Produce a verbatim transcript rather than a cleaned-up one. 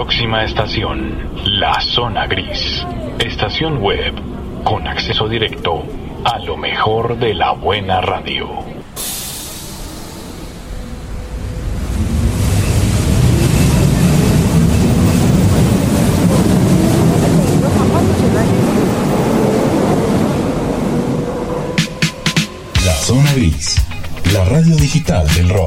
Próxima estación, La Zona Gris. Estación web con acceso directo a lo mejor de la buena radio. La Zona Gris, la radio digital del rock.